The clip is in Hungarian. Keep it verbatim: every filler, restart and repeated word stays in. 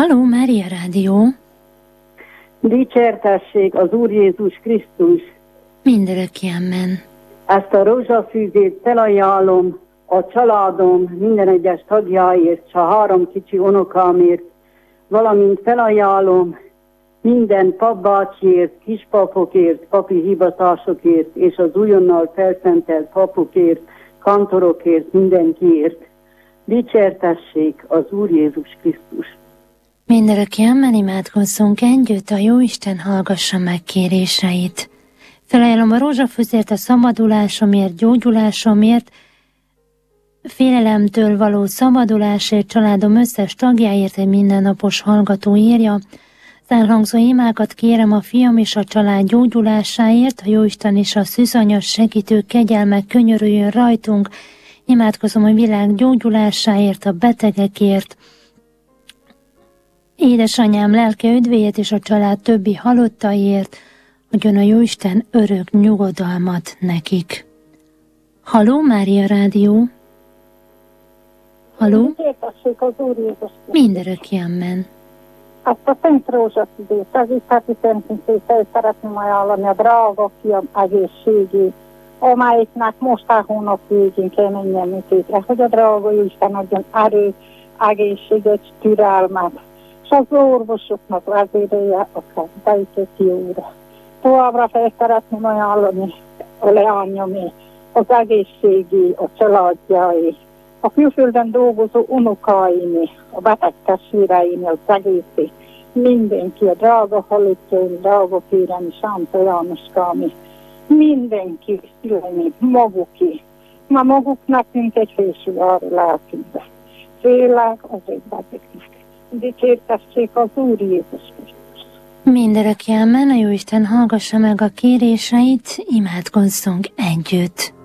Halló, Mária Rádió! Dicsértessék az Úr Jézus Krisztus! Mindörökké amen. Ezt a rózsafűzét felajánlom a családom minden egyes tagjáért, s a három kicsi unokámért, valamint felajánlom minden papbácsiért, kispapokért, papi hivatásokért, és az újonnal felszentelt papokért, kantorokért, mindenkiért. Dicsértessék az Úr Jézus Krisztus! Mindörökké amen, imádkozzunk együtt, a Jóisten hallgassa meg kéréseit. Felajánlom a rózsafűzért a szabadulásomért, gyógyulásomért, félelemtől való szabadulásért, családom összes tagjáért, egy mindennapos hallgató írja. Az elhangzó imákat kérem a fiam és a család gyógyulásáért, a Jóisten és a szűzanyas segítő kegyelme könyörüljön rajtunk. Imádkozom a világ gyógyulásáért, a betegekért, édesanyám lelke üdvéért és a család többi halottaiért, adjon a Jóisten örök nyugodalmat nekik. Halló, Mária Rádió! Halló? Mindörökké amen. Azt a Szent Rózsafűzét, az Iszháti Szentmincét szeretném ajánlani a drága fiam egészségét, amelyiknek most a hónap végén kell menjen műtétre, hogy a drága Isten adjon erőt, egészséget, türelmet, és az orvosoknak vezérelje a Szentbeiteki úra. Továbbra fel szeretném ajánlani a leányomé, az egészségi, a családjai, a külföldön dolgozó unokáimé, a beteg testvéreimé, az egészé, mindenki, a drága halottjaim, drága kérem, Sánta Jánoskámé, mindenki, szüleim, maguké. Ma maguk nekünk egy fésű arra lelkünkbe. Félek az egy betegnek. Dicsértessék az Úr Jézus Krisztus. Mindörökké amen, a Jóisten hallgassa meg a kéréseit, imádkozzunk együtt.